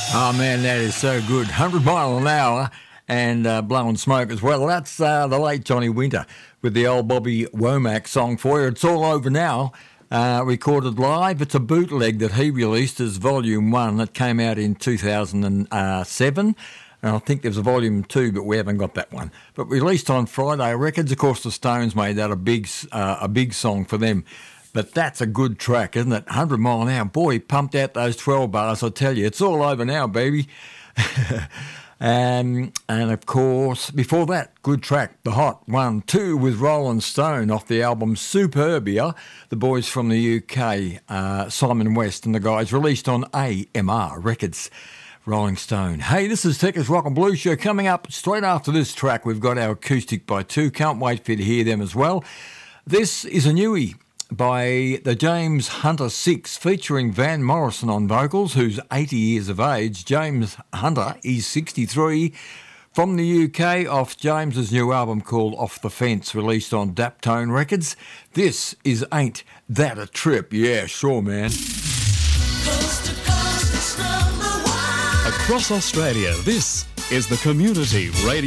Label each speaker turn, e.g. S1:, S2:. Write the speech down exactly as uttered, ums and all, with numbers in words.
S1: Oh man, that is so good. one hundred mile an hour and uh, blowing smoke as well. That's uh, the late Johnny Winter with the old Bobby Womack song for you. It's all over now. Uh, recorded live. It's a bootleg that he released as Volume one that came out in two thousand seven. And I think there's a Volume two, but we haven't got that one. But released on Friday Records. Of course, the Stones made that a big, uh, a big song for them. But that's a good track, isn't it? one hundred mile an hour. Boy, he pumped out those twelve bars, I tell you. It's all over now, baby. um, and, of course, before that, good track, The Hot One two with Rolling Stone off the album Superbia. The boys from the U K, uh, Simon West and the guys, released on A M R Records. Rolling Stone. Hey, this is Tech's Rock and Blues Show. Coming up straight after this track, we've got our Acoustic by Two. Can't wait for you to hear them as well. This is a newie by the James Hunter Six, featuring Van Morrison on vocals, who's eighty years of age. James Hunter is sixty-three, from the U K, off James's new album called Off the Fence, released on Daptone Records. This is Ain't That a Trip? Yeah, sure, man.
S2: Coast to coast, it's number one.
S3: Across Australia, this is the Community Radio.